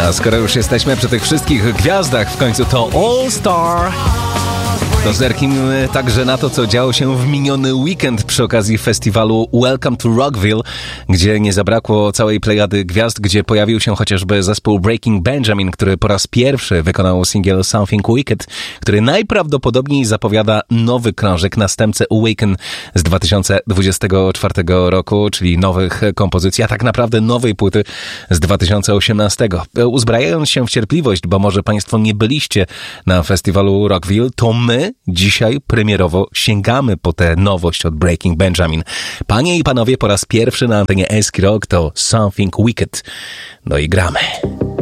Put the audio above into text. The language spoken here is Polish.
A skoro już jesteśmy przy tych wszystkich gwiazdach, w końcu to All Star, to zerknijmy także na to, co działo się w miniony weekend przy okazji festiwalu Welcome to Rockville, gdzie nie zabrakło całej plejady gwiazd, gdzie pojawił się chociażby zespół Breaking Benjamin, który po raz pierwszy wykonał singiel Something Wicked, który najprawdopodobniej zapowiada nowy krążek, następcę Awaken z 2024 roku, czyli nowych kompozycji, a tak naprawdę nowej płyty z 2018. Uzbrajając się w cierpliwość, bo może Państwo nie byliście na festiwalu Rockville, to my dzisiaj premierowo sięgamy po tę nowość od Breaking Benjamin. Panie i panowie, po raz pierwszy na antenie Eski Rock to Something Wicked. No i gramy.